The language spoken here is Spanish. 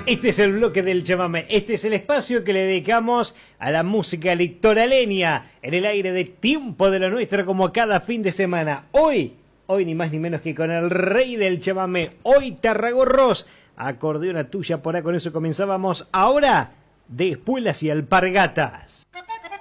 Este es el bloque del chamamé, este es el espacio que le dedicamos a la música litoraleña, en el aire de Tiempo de lo Nuestro, como cada fin de semana. Hoy ni más ni menos que con el rey del chamamé, hoy Tarragorros, acordeona tuya por ahí, con eso comenzábamos. Ahora, de espuelas y alpargatas.